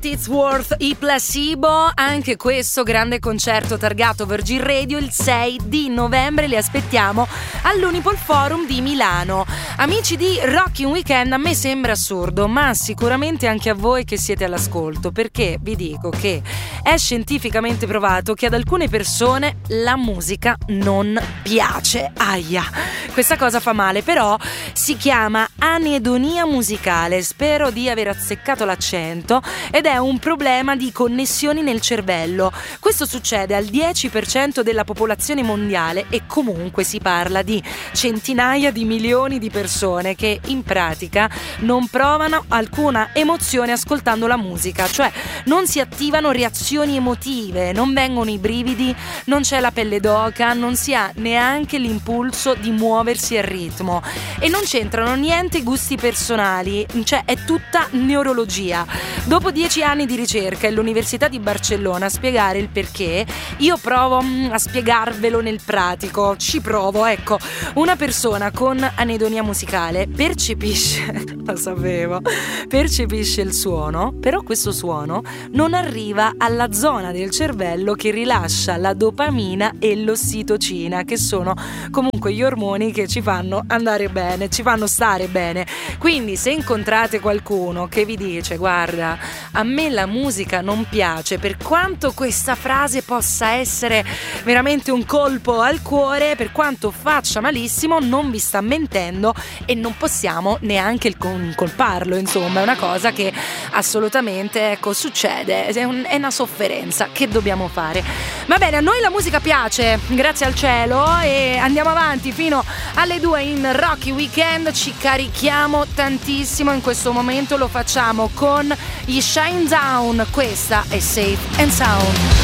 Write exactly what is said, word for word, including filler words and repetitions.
It's Worth, i Placebo, anche questo grande concerto targato Virgin Radio il sei di novembre, li aspettiamo all'Unipol Forum di Milano. Amici di Rockin' Weekend, a me sembra assurdo, ma sicuramente anche a voi che siete all'ascolto, perché vi dico che è scientificamente provato che ad alcune persone la musica non piace. Aia, questa cosa fa male, però si chiama anedonia musicale, spero di aver azzeccato l'accento, ed è un problema di connessioni nel cervello. Questo succede al dieci per cento della popolazione mondiale e comunque si parla di centinaia di milioni di persone che in pratica non provano alcuna emozione ascoltando la musica, cioè non si attivano reazioni emotive, non vengono i brividi, non c'è la pelle d'oca, non si ha neanche l'impulso di muoversi al ritmo e non c'entrano niente i gusti personali, cioè è tutta neurologia. Dopo dieci anni di ricerca e l'Università di Barcellona a spiegare il perché, io provo a spiegarvelo nel pratico, ci provo, ecco. Una persona con anedonia musicale percepisce, lo sapevo, percepisce il suono, però questo suono non arriva alla zona del cervello che rilascia la dopamina e l'ossitocina, che sono comunque gli ormoni che ci fanno andare bene, ci fanno stare bene. Quindi se incontrate qualcuno che vi dice guarda, a me la musica non piace, per quanto questa frase possa essere veramente un colpo al cuore, per quanto faccia malissimo, non vi sta mentendo e non possiamo neanche colparlo, insomma è una cosa che assolutamente, ecco, succede, è, un, è una sofferenza che dobbiamo fare. Va bene, a noi la musica piace, grazie al cielo, e andiamo avanti fino alle due in Rocky Weekend, ci carichiamo tantissimo in questo momento, lo facciamo con gli Shine Down, questa è Safe and Sound.